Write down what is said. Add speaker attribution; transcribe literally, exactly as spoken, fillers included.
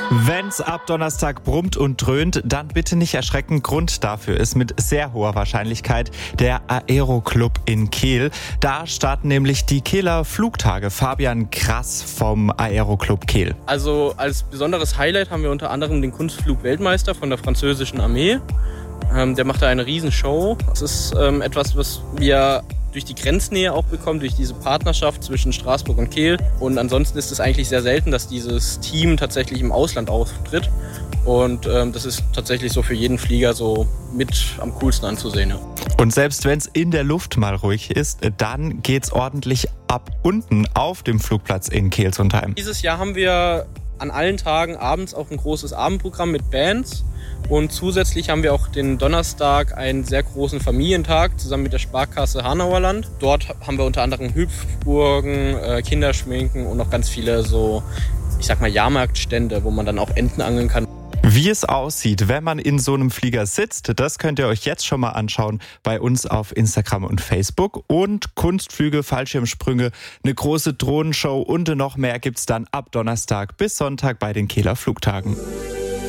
Speaker 1: Wenn's ab Donnerstag brummt und dröhnt, dann bitte nicht erschrecken. Grund dafür ist mit sehr hoher Wahrscheinlichkeit der Aero-Club in Kehl. Da starten nämlich die Kehler Flugtage. Fabian Krass vom Aero-Club Kehl.
Speaker 2: Also als besonderes Highlight haben wir unter anderem den Kunstflug-Weltmeister von der französischen Armee. Ähm, der macht da eine Riesenshow. Das ist ähm, etwas, was wir durch die Grenznähe auch bekommen, durch diese Partnerschaft zwischen Straßburg und Kehl. Und ansonsten ist es eigentlich sehr selten, dass dieses Team tatsächlich im Ausland auftritt. Und ähm, das ist tatsächlich so für jeden Flieger so mit am coolsten anzusehen. Ja.
Speaker 1: Und selbst wenn es in der Luft mal ruhig ist, dann geht's ordentlich ab unten auf dem Flugplatz in Kehlsundheim.
Speaker 2: Dieses Jahr haben wir an allen Tagen abends auch ein großes Abendprogramm mit Bands. Und zusätzlich haben wir auch den Donnerstag einen sehr großen Familientag zusammen mit der Sparkasse Hanauerland. Dort haben wir unter anderem Hüpfburgen, äh, Kinderschminken und noch ganz viele so, ich sag mal, Jahrmarktstände, wo man dann auch Enten angeln kann.
Speaker 1: Wie es aussieht, wenn man in so einem Flieger sitzt, das könnt ihr euch jetzt schon mal anschauen bei uns auf Instagram und Facebook. Und Kunstflüge, Fallschirmsprünge, eine große Drohnenshow und noch mehr gibt's dann ab Donnerstag bis Sonntag bei den Kehler Flugtagen.